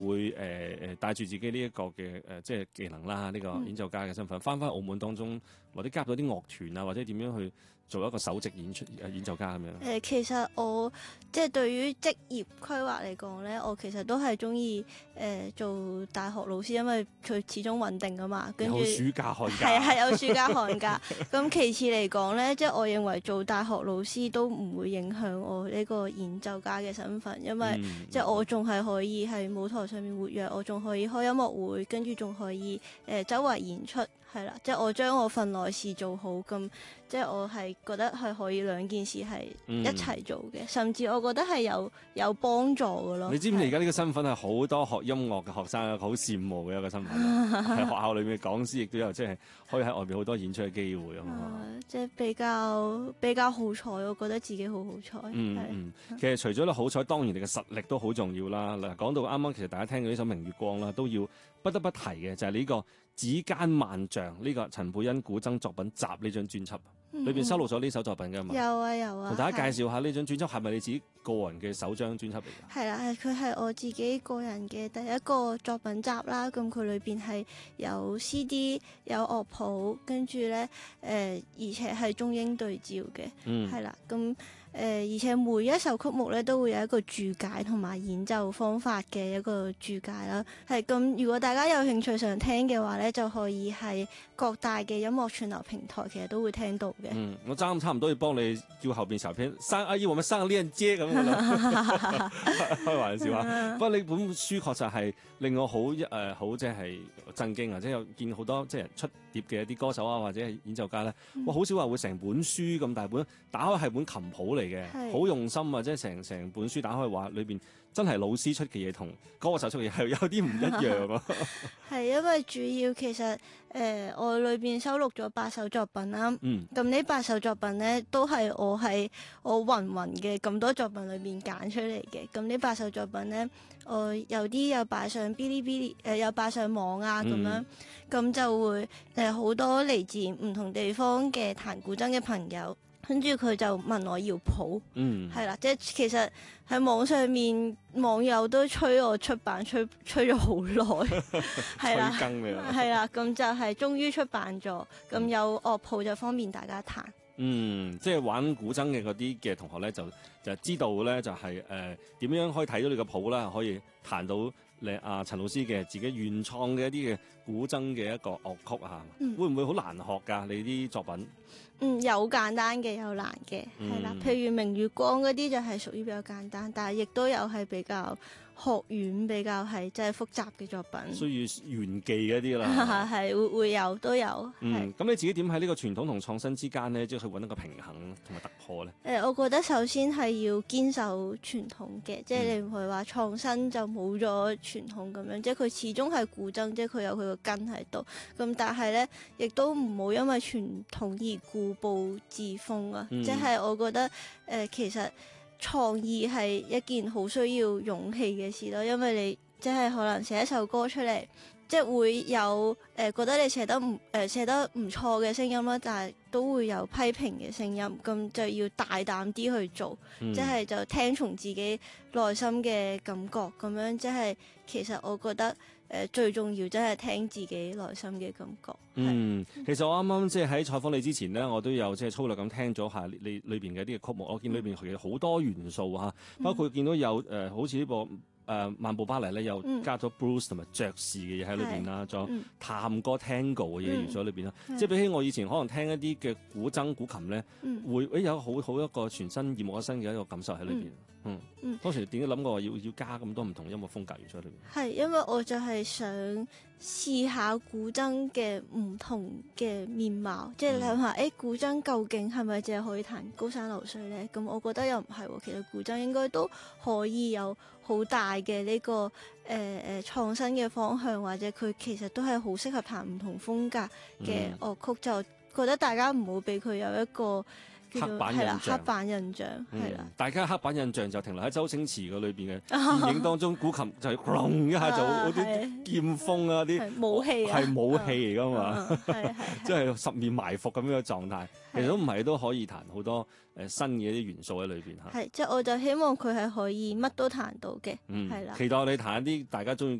會帶住自己呢一個嘅即係技能啦，呢、個演奏家嘅身份翻澳門當中，或者加入咗啲樂團啊，或者點樣去做一個首席演奏家咁樣？ 其實我即係對於職業規劃嚟講咧，我其實都係中意做大學老師，因為佢始終穩定㗎嘛。跟住有暑假寒假， 係有暑假寒假。咁其次嚟講咧，即係我認為做大學老師都唔會影響我呢個演奏家嘅身份，因為即係我仲係可以喺舞台上面活躍，我仲可以開音樂會，跟住仲可以周圍演出。係啦，即係我將我份內事做好，咁即係我係覺得係可以兩件事係一齊做嘅，甚至我覺得係有幫助嘅咯。 你知唔知而家呢個身份係好多學音樂嘅學生好羨慕嘅一個身份，喺學校裏面嘅講師亦都有，即係可以喺外邊好多演出嘅機會啊嘛。 即係比較好彩，我覺得自己好好彩。 其實除咗你好彩，當然你嘅實力都好重要啦。嗱，講到啱啱，其實大家聽到呢首《明月光》啦，都要不得不提嘅就係呢個《指間萬象》呢個陳佩欣古箏作品集呢張專輯，裏邊收錄咗呢首作品㗎嘛？ 有啊。 同大家介紹下呢張專輯係咪你自己個人嘅首張專輯嚟㗎？ 係啦，佢係我自己個人嘅第一個作品集啦。咁佢裏邊係有 CD、有樂譜，跟住咧而且係中英對照嘅。係啦，咁。而且每一首曲目咧都會有一個注解同埋演奏方法嘅一個注解啦。係咁，如果大家有興趣想聽嘅話咧，就可以喺各大嘅音樂串流平台其實都會聽到嘅。 我差唔多要幫你叫後邊時候片阿姨，我咪生呢人姐咁樣啦，開玩笑啊！不過你本書確實係令我好即係震驚啊！即係有見好多即係出碟嘅一啲歌手啊，或者係演奏家咧，好少話會成本書咁大本，打開係本琴譜嚟嘅，好用心啊！即係成本書打開話裏邊真係老師出嘅嘢同歌手出嘅嘢係有啲唔一樣啊！ 係因為主要其實我裏邊收錄咗8首作品啦。咁呢8首作品咧都係我喺我芸嘅咁多作品裏邊揀出嚟嘅。咁呢8首作品咧，我有啲有擺上 Bilibili，有擺上網啊咁樣，咁就會好多嚟自唔同地方嘅彈古箏嘅朋友。跟住佢就問我要譜，係啦，即係其實喺網上面網友都催我出版，催咗好耐，係啦，係啦，咁就係終於出版咗，咁有樂譜就方便大家彈。 即係玩古箏嘅嗰啲嘅同學咧，就知道咧就係點樣可以睇到你個譜啦，可以彈到你陳老師嘅自己原創嘅一啲嘅古箏嘅一個樂曲啊，會唔會好難學㗎？你啲作品？ 有簡單嘅，有難嘅，係啦。譬如明月光嗰啲就係屬於比較簡單，但係亦都有係比較學院比較係即係複雜嘅作品， 需要玄技嗰啲啦。 係會有都有。 咁你自己點喺呢個傳統同創新之間咧，即係去揾一個平衡同埋突破咧？ 我覺得首先係要堅守傳統嘅，即係你唔係話創新就冇咗傳統咁樣，即係佢始終係古箏，即係佢有佢個根喺度。咁但係咧，亦都唔好因為傳統而固步自封啊！即係我覺得其實創意係一件好需要勇氣嘅事咯，因為你即係可能寫一首歌出嚟，即係會有覺得你寫得唔錯嘅聲音啦，但係都會有批評嘅聲音，咁就要大膽啲去做，即係就聽從自己內心嘅感覺咁樣，即係其實我覺得最重要真係聽自己內心嘅感覺。 其實我啱啱即係喺採訪你之前呢，我都有即係粗略咁聽咗下你裏邊嘅啲嘅曲目，我見裏邊其實好多元素嚇，包括見到有好似呢部漫步巴黎咧，又加咗 blues 同埋爵士嘅嘢喺裏邊啦，仲有探歌 tango 嘅嘢預咗裏邊啦。即係比起我以前可能聽一啲嘅古箏古琴咧，會有好一個全新耳目一新嘅一個感受喺裏邊。當時點解諗過要加咁多唔同音樂風格預咗裏邊？係因為我就係想試下古箏嘅唔同嘅面貌，即係諗下古箏究竟係咪淨係可以彈高山流水咧？咁我覺得又唔係喎，其實古箏應該都可以有好大嘅呢個創新嘅方向，或者佢其實都係好適合彈唔同風格嘅樂曲，就覺得大家唔好俾佢有一個叫做黑板印象係啦，黑板印象係啦。 大家黑板印象就停留喺周星馳嗰裏邊嘅電影當中，古琴就係轟一下就嗰啲劍鋒啊啲係武器啊， 係武器嚟噶嘛， 係即係十面埋伏咁樣嘅狀態。其實都唔係都可以彈好多新嘅一啲元素喺裏邊嚇。 係即係我就希望佢係可以乜都彈到嘅， 嗯， 係啦。 期待你彈一啲大家中意